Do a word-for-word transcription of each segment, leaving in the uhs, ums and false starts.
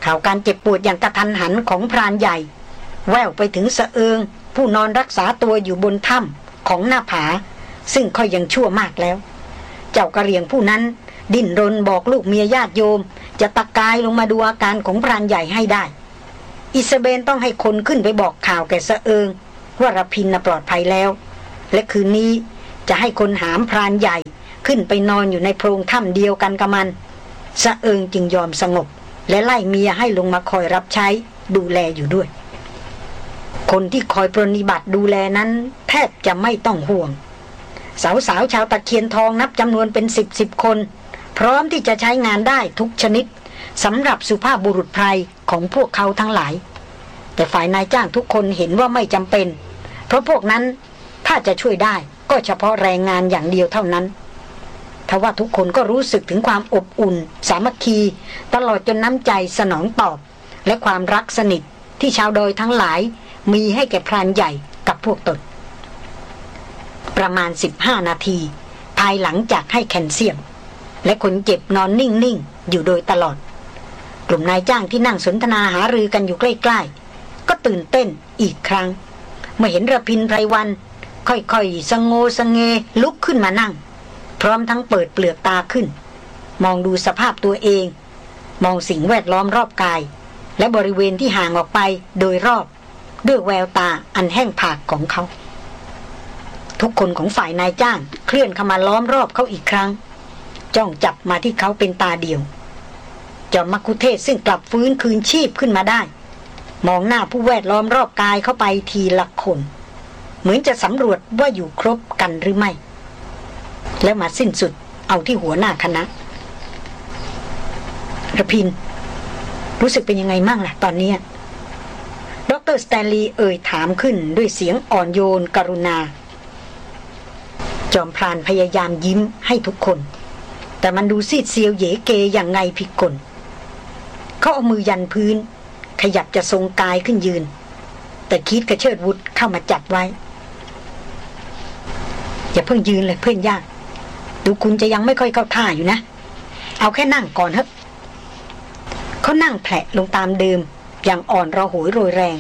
ข่าวการเจ็บปวดอย่างกระทันหันของพรานใหญ่แว่วไปถึงสะเอิงผู้นอนรักษาตัวอยู่บนถ้ำของหน้าผาซึ่งค่อยยังชั่วมากแล้วเจ้ากระเรียงผู้นั้นดิ้นรนบอกลูกเมียญาติโยมจะตะกายลงมาดูอาการของพรานใหญ่ให้ได้อิซาเบนต้องให้คนขึ้นไปบอกข่าวแก่สะเอิงว่ารพินปลอดภัยแล้วและคืนนี้จะให้คนหามพรานใหญ่ขึ้นไปนอนอยู่ในโพรงถ้ำเดียวกันกับมันสะเอิงจึงยอมสงบและไล่เมียให้ลงมาคอยรับใช้ดูแลอยู่ด้วยคนที่คอยปรนนิบัติดูแลนั้นแทบจะไม่ต้องห่วงสาวๆชาวตะเคียนทองนับจำนวนเป็นสิบสิบคนพร้อมที่จะใช้งานได้ทุกชนิดสำหรับสุภาพบุรุษไพรของพวกเขาทั้งหลายแต่ฝ่ายนายจ้างทุกคนเห็นว่าไม่จำเป็นเพราะพวกนั้นถ้าจะช่วยได้ก็เฉพาะแรงงานอย่างเดียวเท่านั้นทว่าทุกคนก็รู้สึกถึงความอบอุ่นสามัคคีตลอดจนน้ำใจสนองตอบและความรักสนิทที่ชาวดอยทั้งหลายมีให้แก่พรานใหญ่กับพวกตนประมาณสิบห้านาทีภายหลังจากให้แคลเซียมและคนเจ็บนอนนิ่งๆอยู่โดยตลอดกลุ่มนายจ้างที่นั่งสนทนาหารือกันอยู่ใกล้ๆก็ตื่นเต้นอีกครั้งเมื่อเห็นระพินไพรวันค่อยๆสงโงสงเงลุกขึ้นมานั่งพร้อมทั้งเปิดเปลือกตาขึ้นมองดูสภาพตัวเองมองสิ่งแวดล้อมรอบกายและบริเวณที่ห่างออกไปโดยรอบด้วยแววตาอันแห้งผากของเขาทุกคนของฝ่ายนายจ้างเคลื่อนเข้ามาล้อมรอบเขาอีกครั้งจ้องจับมาที่เขาเป็นตาเดียวจอมมัคคุเทศซึ่งกลับฟื้นคืนชีพขึ้นมาได้มองหน้าผู้แวดล้อมรอบกายเข้าไปทีละคนเหมือนจะสำรวจว่าอยู่ครบกันหรือไม่แล้วมาสิ้นสุดเอาที่หัวหน้าคณะระพินรู้สึกเป็นยังไงมั่งล่ะตอนนี้ดร.สแตนลีย์เอ่ยถามขึ้นด้วยเสียงอ่อนโยนกรุณาจอมพรานพยายามยิ้มให้ทุกคนแต่มันดูซีดเซียวเหยเกอย่างไงผิดกลเขาเอามือยันพื้นขยับจะทรงกายขึ้นยืนแต่คิดกระเชิดวุฒเข้ามาจับไว้อย่าเพิ่งยืนเลยเพื่อนยากดูคุณจะยังไม่ค่อยเข้าท่าอยู่นะเอาแค่นั่งก่อนเถอะเขานั่งแผลลงตามเดิมอย่างอ่อนระหวยโรยแรง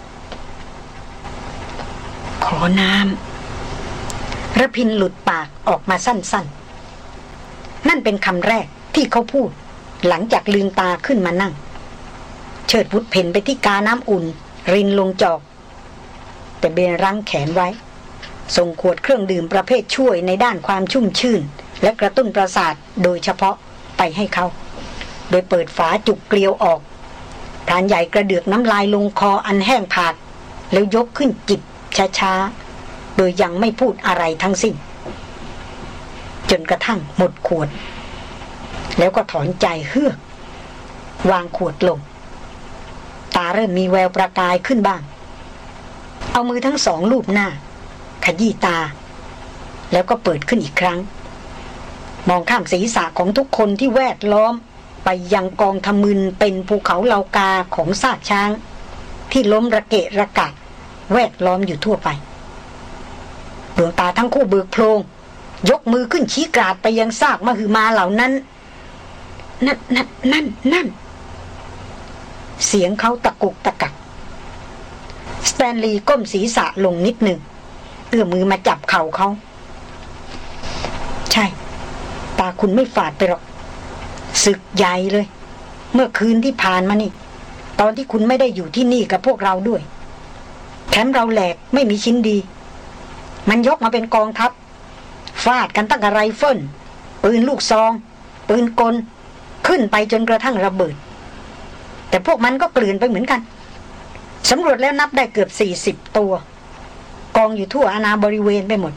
ขอน้ำระพินหลุดปากออกมาสั้นๆนั่นเป็นคำแรกที่เขาพูดหลังจากลืมตาขึ้นมานั่งเชิดวุฒเพ่นไปที่กาน้ำอุ่นรินลงจอกแต่เบนรั้งแขนไว้ส่งขวดเครื่องดื่มประเภทช่วยในด้านความชุ่มชื่นและกระตุ้นประสาทโดยเฉพาะไปให้เขาโดยเปิดฝาจุกเกลียวออกพรานใหญ่กระเดือกน้ำลายลงคออันแห้งผากแล้วยกขึ้นจิบช้าๆโดยยังไม่พูดอะไรทั้งสิ้นจนกระทั่งหมดขวดแล้วก็ถอนใจเฮือกวางขวดลงตาเริ่มมีแววประกายขึ้นบ้างเอามือทั้งสองลูบหน้าขยี้ตาแล้วก็เปิดขึ้นอีกครั้งมองข้ามศีรษะของทุกคนที่แวดล้อมไปยังกองทะมึนเป็นภูเขาเหล่ากาของซากช้างที่ล้มระเกะระกะแวดล้อมอยู่ทั่วไปดวงตาทั้งคู่เบิกโพลงยกมือขึ้นชี้กราดไปยังซากมหึมาเหล่านั้นนั่นนั่นนั่นนั่นเสียงเขาตะกุกตะกักสแตนลีย์ก้มศีรษะลงนิดหนึ่งเอื้อมมือมาจับเข่าเขาใช่ตาคุณไม่ฝาดไปหรอกศึกใหญ่เลยเมื่อคืนที่ผ่านมานี่ตอนที่คุณไม่ได้อยู่ที่นี่กับพวกเราด้วยแคมป์เราแหลกไม่มีชิ้นดีมันยกมาเป็นกองทัพฟาดกันตั้งแต่ไรเฟิลปืนลูกซองปืนกลขึ้นไปจนกระทั่งระเบิดแต่พวกมันก็เกลื่อนไปเหมือนกันสำรวจแล้วนับได้เกือบสี่สิบตัวกองอยู่ทั่วอาณาบริเวณไปหมด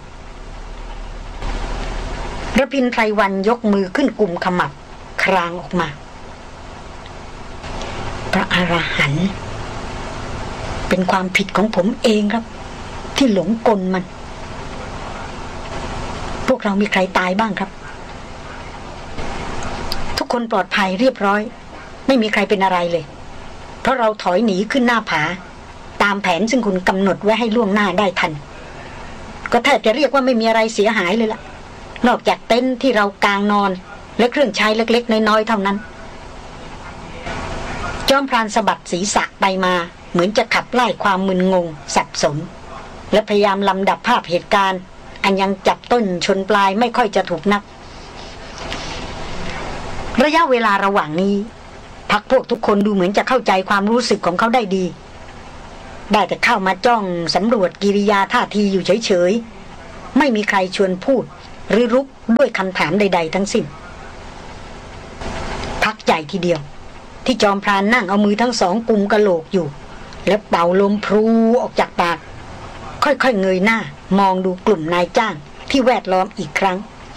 ระพินไพรวันยกมือขึ้นกุมขมับครางออกมาพระอรหันต์เป็นความผิดของผมเองครับที่หลงกลมันพวกเรามีใครตายบ้างครับทุกคนปลอดภัยเรียบร้อยไม่มีใครเป็นอะไรเลยเพราะเราถอยหนีขึ้นหน้าผาตามแผนซึ่งคุณกำหนดไว้ให้ล่วงหน้าได้ทันก็แทบจะเรียกว่าไม่มีอะไรเสียหายเลยล่ะนอกจากเต็นท์ที่เรากางนอนและเครื่องใช้เล็กๆน้อยๆเท่านั้นจอมพรานสะบัดศีรษะไปมาเหมือนจะขับไล่ความมึนงงสับสนและพยายามลำดับภาพเหตุการณ์อันยังจับต้นชนปลายไม่ค่อยจะถูกนักระยะเวลาระหว่างนี้พรรคพวกทุกคนดูเหมือนจะเข้าใจความรู้สึกของเขาได้ดีได้แต่เข้ามาจ้องสำรวจกิริยาท่าทีอยู่เฉยๆไม่มีใครชวนพูดหรือรุกด้วยคำถามใดๆทั้งสิ้นพักใจทีเดียวที่จอมพรานนั่งเอามือทั้งสองกุมกะโหลกอยู่แล้วเป่าลมพลูออกจากปากค่อยๆเงยหน้ามองดูกลุ่มนายจ้างที่แวดล้อมอีกครั้ง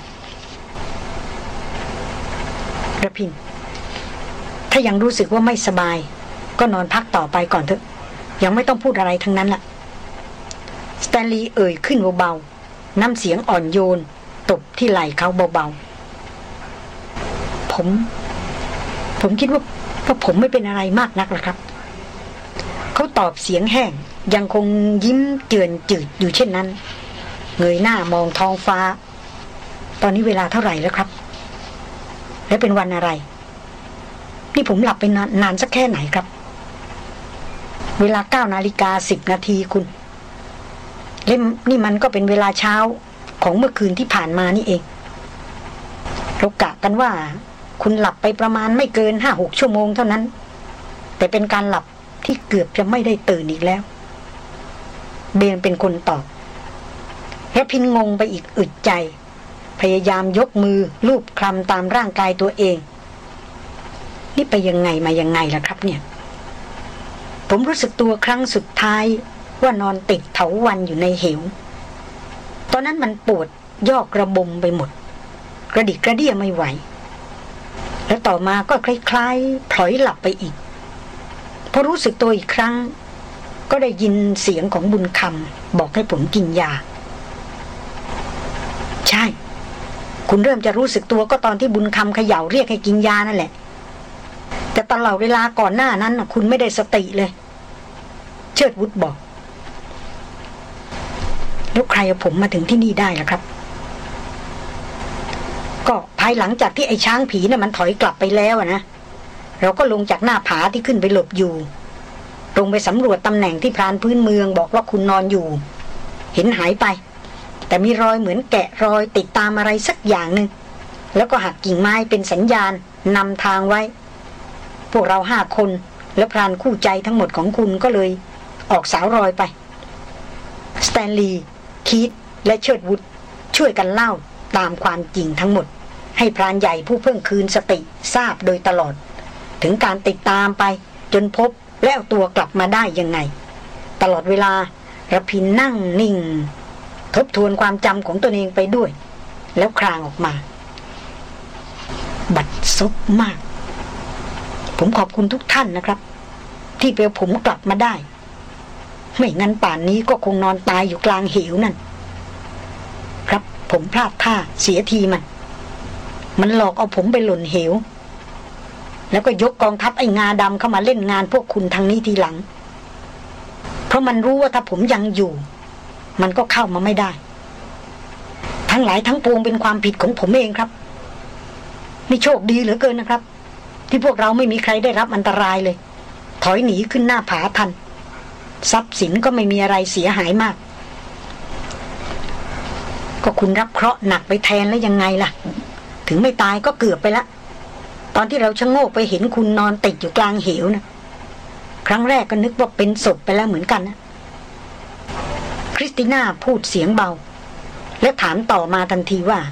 ระพินถ้ายังรู้สึกว่าไม่สบายก็นอนพักต่อไปก่อนเถอะยังไม่ต้องพูดอะไรทั้งนั้นล่ะสแตนลีย์เอ่ยขึ้นเบาๆน้ำเสียงอ่อนโยนตบที่ไหล่เขาเบาๆผมผมคิดว่าว่าผมไม่เป็นอะไรมากนักหรอกครับเขาตอบเสียงแห้งยังคงยิ้มเจือนจืดอยู่เช่นนั้นเงยหน้ามองท้องฟ้าตอนนี้เวลาเท่าไหร่แล้วครับและเป็นวันอะไรนี่ผมหลับไปนานนานสักแค่ไหนครับเวลาเก้านาฬิกาสิบนาทีคุณเล่มนี่มันก็เป็นเวลาเช้าของเมื่อคืนที่ผ่านมานี่เองเรากะกันว่าคุณหลับไปประมาณไม่เกินห้าหกชั่วโมงเท่านั้นแต่เป็นการหลับที่เกือบจะไม่ได้ตื่นอีกแล้วเบนเป็นคนตอบและพินงงไปอีกอึดใจพยายามยกมือลูบคลำตามร่างกายตัวเองนี่ไปยังไงมายังไงล่ะครับเนี่ยผมรู้สึกตัวครั้งสุดท้ายว่านอนติดเถาวัลย์อยู่ในเหวตอนนั้นมันปวดยอกระบมไปหมดกระดิกกระเดี้ยไม่ไหวแล้วต่อมาก็คล้ายๆพลอยหลับไปอีกพอรู้สึกตัวอีกครั้งก็ได้ยินเสียงของบุญคำบอกให้ผมกินยาใช่คุณเริ่มจะรู้สึกตัวก็ตอนที่บุญคำเขย่าเรียกให้กินยานั่นแหละแต่ตลอดเวลาก่อนหน้านั้นนะคุณไม่ได้สติเลยเชิดวุฒบอกแล้วใครเอาผมมาถึงที่นี่ได้ล่ะครับก็ภายหลังจากที่ไอ้ช้างผีน่ะมันถอยกลับไปแล้วนะเราก็ลงจากหน้าผาที่ขึ้นไปหลบอยู่ลงไปสำรวจตำแหน่งที่พรานพื้นเมืองบอกว่าคุณนอนอยู่เห็นหายไปแต่มีรอยเหมือนแกะรอยติดตามอะไรสักอย่างหนึ่งแล้วก็หักกิ่งไม้เป็นสัญญาณนำทางไว้พวกเราห้าคนและพรานคู่ใจทั้งหมดของคุณก็เลยออกสาวรอยไปสแตนลีย์คีธและเชิดวุฒช่วยกันเล่าตามความจริงทั้งหมดให้พรานใหญ่ผู้เพิ่งคืนสติทราบโดยตลอดถึงการติดตามไปจนพบและเอาตัวกลับมาได้ยังไงตลอดเวลาระพินนั่งนิ่งทบทวนความจำของตนเองไปด้วยแล้วครางออกมาบัดซบมากผมขอบคุณทุกท่านนะครับที่เปลผมกลับมาได้ไม่งั้นป่านนี้ก็คงนอนตายอยู่กลางเหวนั่นครับผมพลาดท่าเสียทีมันมันหลอกเอาผมไปหล่นเหวแล้วก็ยกกองทัพไอ้งาดำเข้ามาเล่นงานพวกคุณทางนี้ทีหลังเพราะมันรู้ว่าถ้าผมยังอยู่มันก็เข้ามาไม่ได้ทั้งหลายทั้งปวงเป็นความผิดของผมเองครับนี่โชคดีเหลือเกินนะครับที่พวกเราไม่มีใครได้รับอันตรายเลยถอยหนีขึ้นหน้าผาทันทรัพย์สินก็ไม่มีอะไรเสียหายมากก็คุณรับเคราะห์หนักไปแทนแล้วยังไงล่ะถึงไม่ตายก็เกือบไปละตอนที่เราชะโงกไปเห็นคุณนอนติดอยู่กลางเหวนะครั้งแรกก็นึกว่าเป็นศพไปแล้วเหมือนกันนะคริสติน่าพูดเสียงเบาและถามต่อมาทันทีว่า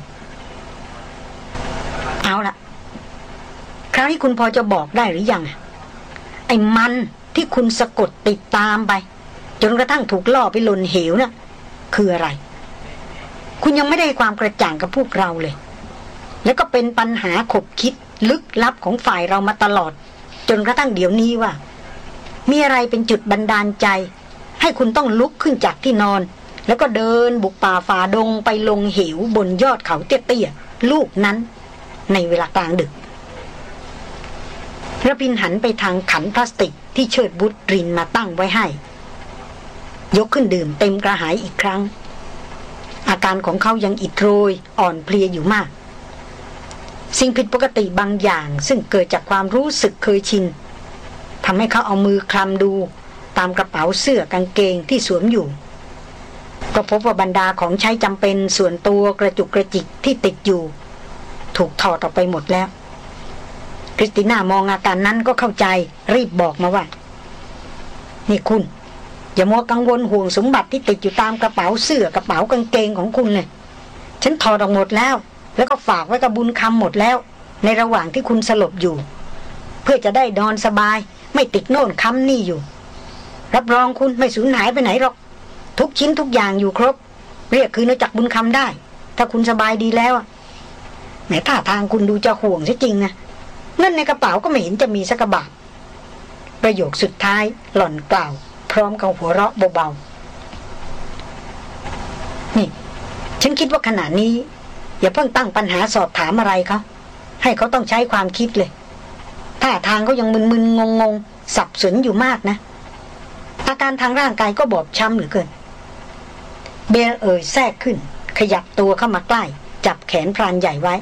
เอาล่ะคราวนี้คุณพอจะบอกได้หรือยังไอ้มันที่คุณสะกดติดตามไปจนกระทั่งถูกล่อไปหล่นเหวน่ะคืออะไรคุณยังไม่ได้ความกระจ่างกับพวกเราเลยแล้วก็เป็นปัญหาขบคิดลึกลับของฝ่ายเรามาตลอดจนกระทั่งเดี๋ยวนี้ว่ามีอะไรเป็นจุดบันดาลใจให้คุณต้องลุกขึ้นจากที่นอนแล้วก็เดินบุกป่าฝ่าดงไปลงเหวบนยอดเขาเตี้ยๆลูกนั้นในเวลากลางดึกระพินหันไปทางขันพลาสติกที่เชิดบุตรรินมาตั้งไว้ให้ยกขึ้นดื่มเต็มกระหายอีกครั้งอาการของเขายังอิดโรยอ่อนเพลียอยู่มากสิ่งผิดปกติบางอย่างซึ่งเกิดจากความรู้สึกเคยชินทำให้เขาเอามือคลำดูตามกระเป๋าเสื้อกางเกงที่สวมอยู่ก็พบว่าบรรดาของใช้จำเป็นส่วนตัวกระจุกกระจิกที่ติดอยู่ถูกถอดออกไปหมดแล้วคริสติน่ามองอาการนั้นก็เข้าใจรีบบอกมาว่านี่คุณอย่ามัวกังวลห่วงสมบัติที่ติดอยู่ตามกระเป๋าเสื้อกระเป๋ากางเกงของคุณเลยฉันถอดออกหมดแล้วแล้วก็ฝากไว้กับบุญคำหมดแล้วในระหว่างที่คุณสลบอยู่เพื่อจะได้นอนสบายไม่ติดโน่นค้ำนี่อยู่รับรองคุณไม่สูญหายไปไหนหรอกทุกชิ้นทุกอย่างอยู่ครบเรียกคืนจากบุญคำได้ถ้าคุณสบายดีแล้วแม้ท่าทางคุณดูจะห่วงซะจริงนะเงินในกระเป๋าก็ไม่เห็นจะมีสักบาทประโยคสุดท้ายหล่อนกล่าวพร้อมกับหัวเราะเบาๆนี่ฉันคิดว่าขณะนี้อย่าเพิ่งตั้งปัญหาสอบถามอะไรเขาให้เขาต้องใช้ความคิดเลยท่าทางเขายังมึนๆงงๆสับสนอยู่มากนะอาการทางร่างกายก็บอบช้ำเหลือเกินเบลเอ่ยแทรกขึ้นขยับตัวเข้ามาใกล้จับแขนพรานใหญ่ไว้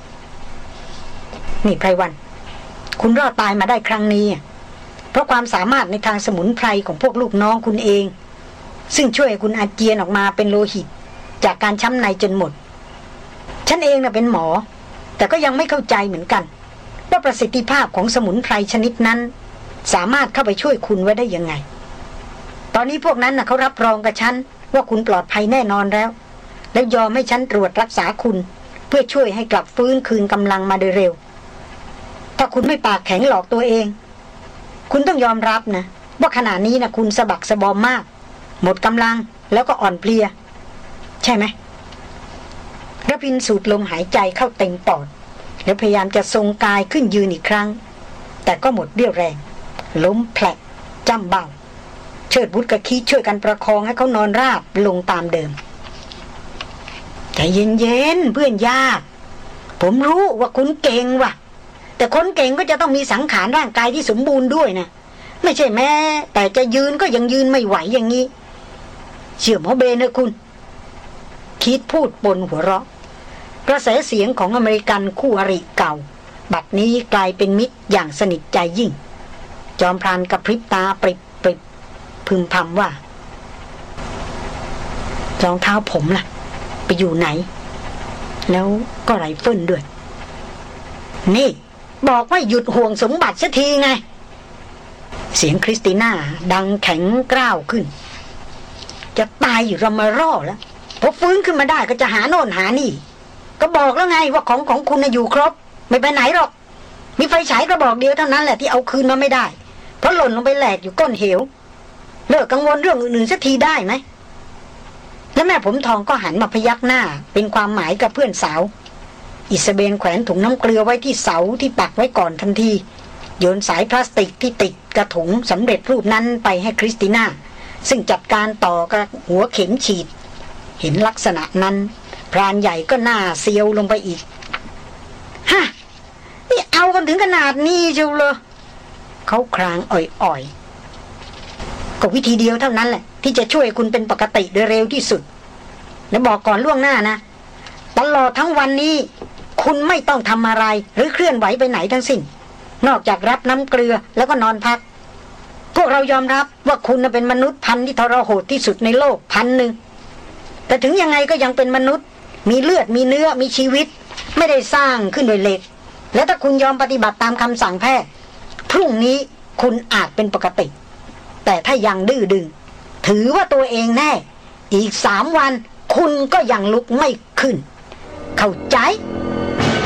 นี่ไพรวันคุณรอดตายมาได้ครั้งนี้เพราะความสามารถในทางสมุนไพรของพวกลูกน้องคุณเองซึ่งช่วยคุณอาเจียนออกมาเป็นโลหิตจากการช้ำในจนหมดฉันเองน่ะเป็นหมอแต่ก็ยังไม่เข้าใจเหมือนกันว่าประสิทธิภาพของสมุนไพรชนิดนั้นสามารถเข้าไปช่วยคุณไว้ได้ยังไงตอนนี้พวกนั้นน่ะเขารับรองกับฉันว่าคุณปลอดภัยแน่นอนแล้วแล้วยอมให้ฉันตรวจรักษาคุณเพื่อช่วยให้กลับฟื้นคืนกำลังมาโดยเร็วถ้าคุณไม่ปากแข็งหลอกตัวเองคุณต้องยอมรับนะว่าขณะนี้นะคุณสะบักสะบอมมากหมดกำลังแล้วก็อ่อนเพลียใช่ไหมระพินสูดลมหายใจเข้าเต็มปอดแล้วพยายามจะทรงกายขึ้นยืนอีกครั้งแต่ก็หมดเรี่ยวแรงล้มแผลจ้ำเบ้าเชิดบุตรกับคีช่วยกันประคองให้เขานอนราบลงตามเดิมใจเย็นๆเพื่อนยากผมรู้ว่าคุณเก่งว่ะแต่คนเก่งก็จะต้องมีสังขารร่างกายที่สมบูรณ์ด้วยนะไม่ใช่แม้แต่จะยืนก็ยังยืนไม่ไหวอย่างนี้เชื่อหมอเบนเถอะคุณคิดพูดปนหัวเราะกระแสเสียงของอเมริกันคู่อริเก่าบัดนี้กลายเป็นมิตรอย่างสนิทใจยิ่งจอมพรานกระพริบตาปริบปริบพึมพำว่ารองเท้าผมล่ะไปอยู่ไหนแล้วก็ไรเฟิลด้วยนี่บอกว่าหยุดห่วงสมบัติสักทีไงเสียงคริสติน่าดังแข็งกร้าวขึ้นจะตายอยู่รำมาร่อแล้วพอฟื้นขึ้นมาได้ก็จะหาโน่นหานี่ก็บอกแล้วไงว่าของของคุณอยู่ครบไม่ไปไหนหรอกมีไฟฉายกระบอกเดียวเท่านั้นแหละที่เอาคืนมาไม่ได้เพราะหล่นลงไปแหลกอยู่ก้นเหวเลิกกังวลเรื่องอื่นๆสักทีได้ไหมแล้วแม่ผมทองก็หันมาพยักหน้าเป็นความหมายกับเพื่อนสาวอิซาเบลแขวนถุงน้ำเกลือไว้ที่เสาที่ปักไว้ก่อนทันทีโยนสายพลาสติกที่ติดกระถุงสำเร็จรูปนั้นไปให้คริสติน่าซึ่งจัดการต่อกับหัวเข็มฉีดเห็นลักษณะนั้นพรานใหญ่ก็หน้าเซียวลงไปอีกฮะนี่เอากันถึงขนาดนี้เชียวเลยเขาครางอ่อยๆก็วิธีเดียวเท่านั้นแหละที่จะช่วยคุณเป็นปกติโดยเร็วที่สุดและบอกก่อนล่วงหน้านะตลอดทั้งวันนี้คุณไม่ต้องทำอะไรหรือเคลื่อนไหวไปไหนทั้งสิ้นนอกจากรับน้ำเกลือแล้วก็นอนพักพวกเรายอมรับว่าคุณเป็นมนุษย์พันธุ์ที่ทรหดที่สุดในโลกพันหนึ่งแต่ถึงยังไงก็ยังเป็นมนุษย์มีเลือดมีเนื้อมีชีวิตไม่ได้สร้างขึ้นโดยเหล็กและถ้าคุณยอมปฏิบัติตามคำสั่งแพทย์พรุ่งนี้คุณอาจเป็นปกติแต่ถ้ายังดื้อดึงถือว่าตัวเองแน่อีกสามวันคุณก็ยังลุกไม่ขึ้นเข้าใจ